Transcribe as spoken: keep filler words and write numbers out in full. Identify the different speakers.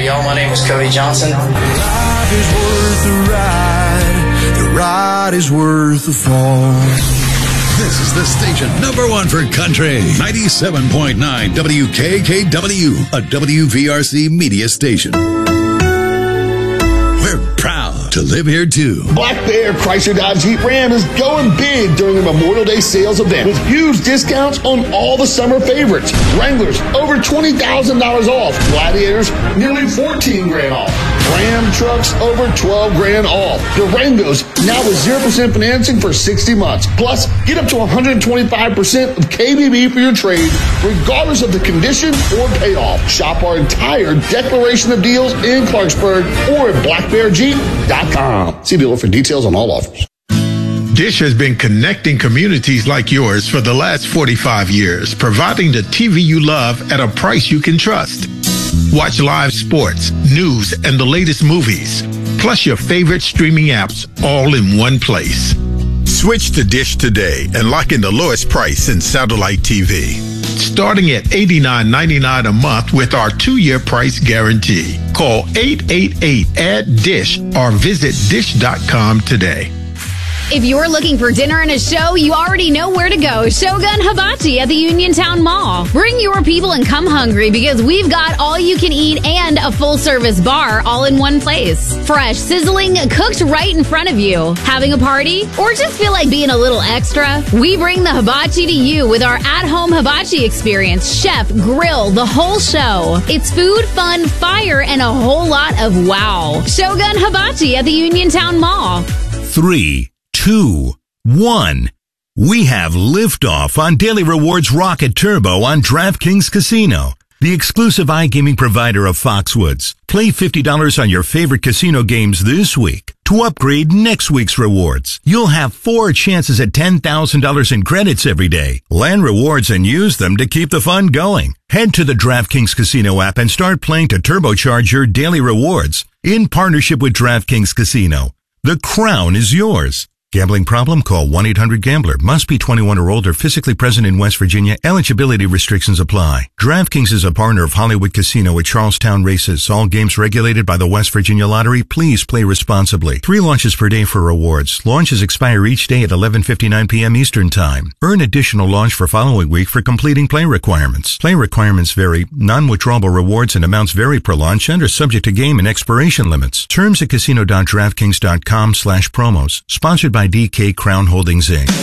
Speaker 1: Hey, y'all, my name is Cody Johnson.
Speaker 2: Life is worth the ride. The ride is worth the fall.
Speaker 3: This is the station number one for country. ninety-seven point nine W K K W, a W V R C media station. We're proud to live here too.
Speaker 4: Black Bear Chrysler Dodge Jeep Ram is going big during the Memorial Day sales event with huge discounts on all the summer favorites. Wranglers over twenty thousand dollars off. Gladiators nearly fourteen grand off. Ram trucks over twelve grand off. Durangos now with zero percent financing for sixty months. Plus, get up to one hundred twenty-five percent of K B B for your trade, regardless of the condition or payoff. Shop our entire declaration of deals in Clarksburg or at black bear jeep dot com. See dealer for details on all offers.
Speaker 5: Dish has been connecting communities like yours for the last forty-five years, providing the T V you love at a price you can trust. Watch live sports, news, and the latest movies, plus your favorite streaming apps all in one place. Switch to Dish today and lock in the lowest price in satellite T V. Starting at eighty-nine ninety-nine a month with our two-year price guarantee. Call eight eight eight, A D D I S H or visit dish dot com today.
Speaker 6: If you're looking for dinner and a show, you already know where to go. Shogun Hibachi at the Uniontown Mall. Bring your people and come hungry because we've got all you can eat and a full-service bar all in one place. Fresh, sizzling, cooked right in front of you. Having a party? Or just feel like being a little extra? We bring the hibachi to you with our at-home hibachi experience. Chef, grill, the whole show. It's food, fun, fire, and a whole lot of wow. Shogun Hibachi at the Uniontown Mall.
Speaker 7: Three. Two, one. We have liftoff on Daily Rewards Rocket Turbo on DraftKings Casino, the exclusive iGaming provider of Foxwoods. Play fifty dollars on your favorite casino games this week to upgrade next week's rewards. You'll have four chances at ten thousand dollars in credits every day. Land rewards and use them to keep the fun going. Head to the DraftKings Casino app and start playing to turbocharge your daily rewards in partnership with DraftKings Casino. The crown is yours. Gambling problem? Call one eight hundred gambler. Must be twenty-one or older, physically present in West Virginia. Eligibility restrictions apply. DraftKings is a partner of Hollywood Casino at Charlestown Races. All games regulated by the West Virginia Lottery. Please play responsibly. Three launches per day for rewards. Launches expire each day at eleven fifty-nine p.m. Eastern Time. Earn additional launch for following week for completing play requirements. Play requirements vary. Non-withdrawable rewards and amounts vary per launch and are subject to game and expiration limits. Terms at casino dot draftkings dot com slash promos. Sponsored by D K Crown Holdings, Incorporated.